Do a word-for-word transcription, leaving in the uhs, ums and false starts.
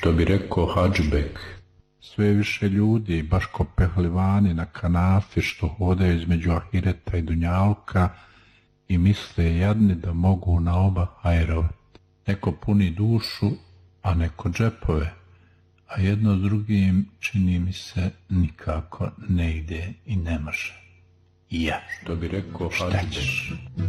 Što bi rekao Hadžbek, sve više ljudi, baš ko pehlivani na kanafi što hodaju između ahireta i dunjalka i misle jadni da mogu na oba hajrovati. Neko puni dušu, a neko džepove, a jedno s drugim čini mi se nikako ne ide i ne može. Ja, što bi rekao šta Hadžbek. ćeš?